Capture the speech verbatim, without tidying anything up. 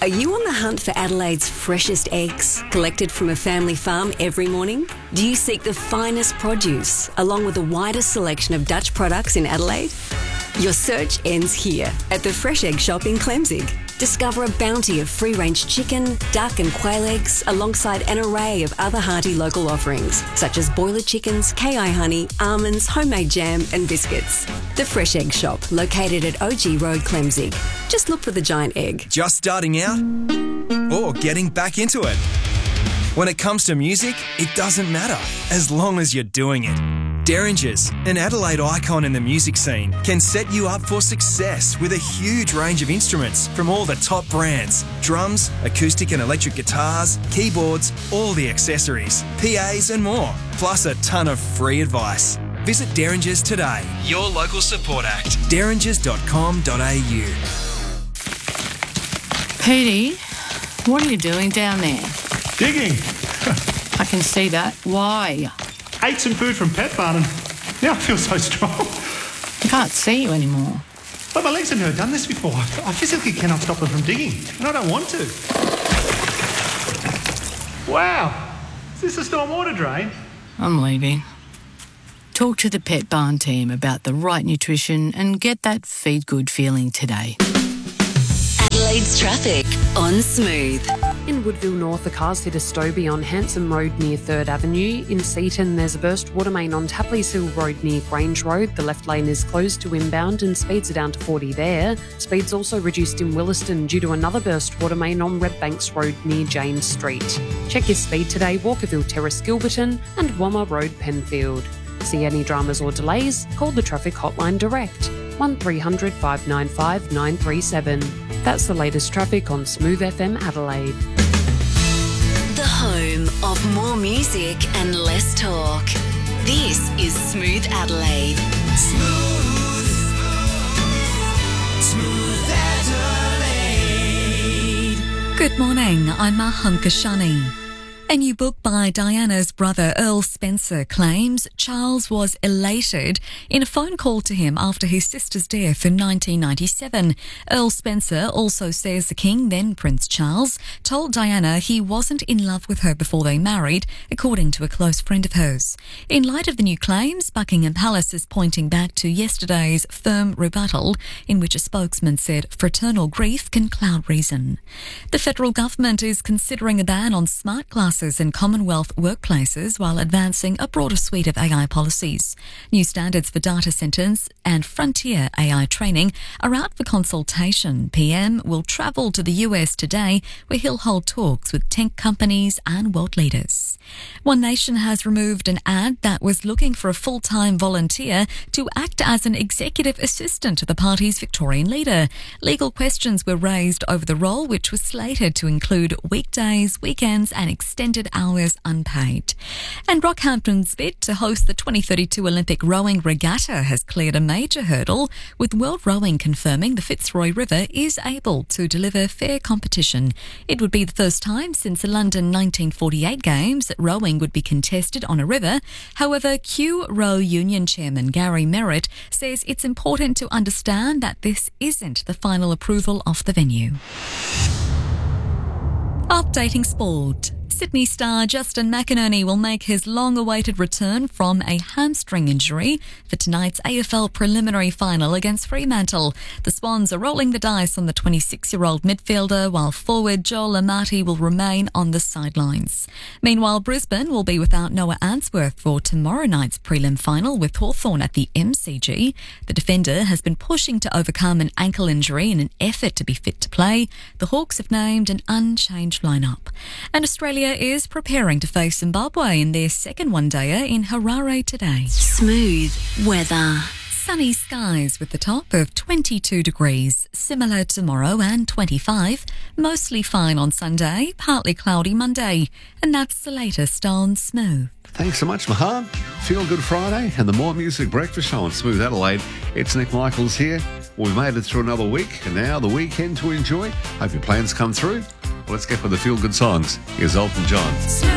Are you on the hunt for Adelaide's freshest eggs, collected from a family farm every morning? Do you seek the finest produce, along with the widest selection of Dutch products in Adelaide? Your search ends here, at the Fresh Egg Shop in Clemzig. Discover a bounty of free-range chicken, duck and quail eggs, alongside an array of other hearty local offerings, such as boiler chickens, K I honey, almonds, homemade jam and biscuits. The Fresh Egg Shop, located at O G Road, Clemzig. Just look for the giant egg. Just starting out or getting back into it? When it comes to music, it doesn't matter, as long as you're doing it. Derringers, an Adelaide icon in the music scene, can set you up for success with a huge range of instruments from all the top brands. Drums, acoustic and electric guitars, keyboards, all the accessories, P As and more, plus a ton of free advice. Visit Derringers today, your local support act, derringers dot com dot a u. Petey, what are you doing down there? Digging. I can see that. Why? Ate some food from Pet Barn and now I feel so strong. I can't see you anymore. But my legs have never done this before. I physically cannot stop them from digging, and I don't want to. Wow. Is this a stormwater drain? I'm leaving. Talk to the Pet Barn team about the right nutrition and get that feed good feeling today. Adelaide's traffic on Smooth. In Woodville North, the cars hit a Stobie on Hanson Road near third Avenue. In Seaton, there's a burst water main on Tapley's Hill Road near Grange Road. The left lane is closed to inbound and speeds are down to forty there. Speeds also reduced in Williston due to another burst water main on Redbanks Road near James Street. Check your speed today, Walkerville Terrace Gilberton and Wommer Road Penfield. See any dramas or delays? Call the traffic hotline direct, one three hundred five nine five nine three seven. That's the latest traffic on Smooth F M Adelaide. The home of more music and less talk. This is Smooth Adelaide. Smooth, Smooth Adelaide. Good morning, I'm Maham Kashani. A new book by Diana's brother Earl Spencer claims Charles was elated in a phone call to him after his sister's death in nineteen ninety-seven. Earl Spencer also says the King, then Prince Charles, told Diana he wasn't in love with her before they married, according to a close friend of hers. In light of the new claims, Buckingham Palace is pointing back to yesterday's firm rebuttal in which a spokesman said fraternal grief can cloud reason. The federal government is considering a ban on smart glasses in Commonwealth workplaces while advancing a broader suite of A I policies. New standards for data centres and frontier A I training are out for consultation. P M will travel to the U S today, where he'll hold talks with tech companies and world leaders. One Nation has removed an ad that was looking for a full-time volunteer to act as an executive assistant to the party's Victorian leader. Legal questions were raised over the role, which was slated to include weekdays, weekends and extended hours unpaid. And Rockhampton's bid to host the twenty thirty-two Olympic rowing regatta has cleared a major hurdle, with World Rowing confirming the Fitzroy River is able to deliver fair competition. It would be the first time since the London nineteen forty-eight Games that rowing would be contested on a river. However, Q Row Union Chairman Gary Merritt says it's important to understand that this isn't the final approval of the venue. Updating sport. Sydney star Justin McInerney will make his long-awaited return from a hamstring injury for tonight's A F L preliminary final against Fremantle. The Swans are rolling the dice on the twenty-six-year-old midfielder, while forward Joel Amati will remain on the sidelines. Meanwhile, Brisbane will be without Noah Answorth for tomorrow night's prelim final with Hawthorn at the M C G. The defender has been pushing to overcome an ankle injury in an effort to be fit to play. The Hawks have named an unchanged lineup. And Australia is preparing to face Zimbabwe in their second one-dayer in Harare today. Smooth weather. Sunny skies with the top of twenty-two degrees, similar tomorrow and twenty-five. Mostly fine on Sunday, partly cloudy Monday. And that's the latest on Smooth. Thanks so much, Maham. Feel Good Friday and the More Music Breakfast Show on Smooth Adelaide. It's Nick Michaels here. We've made it through another week and now the weekend to enjoy. Hope your plans come through. Well, let's get with the feel-good songs. Here's Elton John.